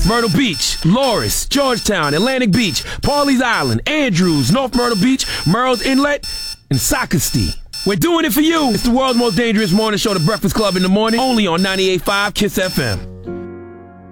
Myrtle Beach, Loris, Georgetown, Atlantic Beach, Pawleys Island, Andrews, North Myrtle Beach, Murrells Inlet, and Socastee. We're doing it for you. It's the world's most dangerous morning show, The Breakfast Club in the morning, only on 98.5 KISS FM.